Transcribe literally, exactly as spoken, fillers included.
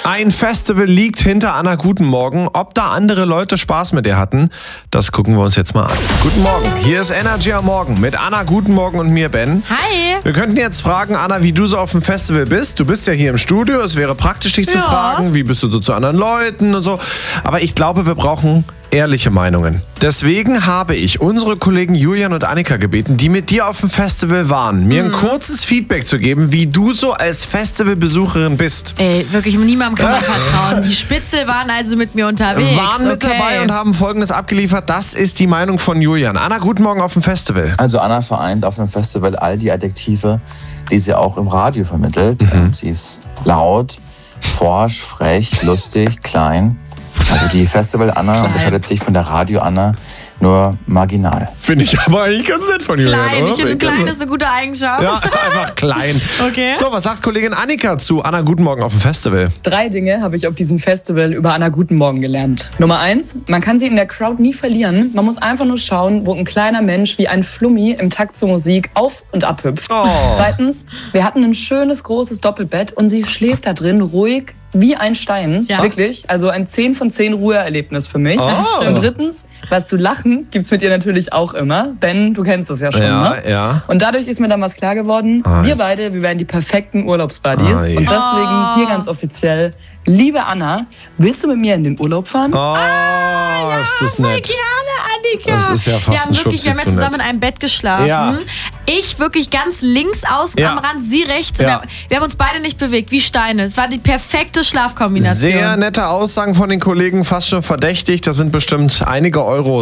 Ein Festival liegt hinter Anna Guten Morgen. Ob da andere Leute Spaß mit ihr hatten, das gucken wir uns jetzt mal an. Guten Morgen, hier ist Energy am Morgen mit Anna Guten Morgen und mir, Ben. Hi. Wir könnten jetzt fragen, Anna, wie du so auf dem Festival bist. Du bist ja hier im Studio, es wäre praktisch, dich zu Ja. fragen, wie bist du so zu anderen Leuten und so. Aber ich glaube, wir brauchen ehrliche Meinungen. Deswegen habe ich unsere Kollegen Julian und Annika gebeten, die mit dir auf dem Festival waren, mir ein kurzes Feedback zu geben, wie du so als Festivalbesucherin bist. Ey, wirklich, niemandem kann man vertrauen. Die Spitzel waren also mit mir unterwegs. Waren mit okay. dabei und haben Folgendes abgeliefert. Das ist die Meinung von Julian. Anna, guten Morgen auf dem Festival. Also Anna vereint auf einem Festival all die Adjektive, die sie auch im Radio vermittelt. Mhm. Sie ist laut, forsch, frech, lustig, klein. Also die Festival-Anna Klein. unterscheidet sich von der Radio-Anna nur marginal. Finde ich aber eigentlich ganz nett von Julian, Klein, oder? ich finde, klein ist eine gute Eigenschaft. Ja, einfach klein. Okay. So, was sagt Kollegin Annika zu Anna Guten Morgen auf dem Festival? Drei Dinge habe ich auf diesem Festival über Anna Guten Morgen gelernt. Nummer eins, man kann sie in der Crowd nie verlieren. Man muss einfach nur schauen, wo ein kleiner Mensch wie ein Flummi im Takt zur Musik auf- und abhüpft. Oh. Zweitens, wir hatten ein schönes, großes Doppelbett und sie schläft da drin ruhig wie ein Stein. Ja. Wirklich, also ein zehn von zehn Ruheerlebnis für mich. Oh. Und drittens, was zu lachen gibt's mit ihr natürlich auch immer. Ben, du kennst das ja schon, Ja, ne? ja. Und dadurch ist mir dann was klar geworden, Ah, wir jetzt- beide, wir wären die perfekten Urlaubsbuddies. Ah, je. Und deswegen hier ganz offiziell, liebe Anna, willst du mit mir in den Urlaub fahren? Oh, ist das Voll nett. gerne, Annika. Das ist ja fast wir haben ein wirklich, Schubsi Wir haben ja zu zusammen nett. in einem Bett geschlafen. Ja. Ich wirklich ganz links außen Ja. am Rand, sie rechts. Ja. Wir, haben, wir haben uns beide nicht bewegt, wie Steine. Es war die perfekte Schlafkombination. Sehr nette Aussagen von den Kollegen, fast schon verdächtig. Da sind bestimmt einige Euro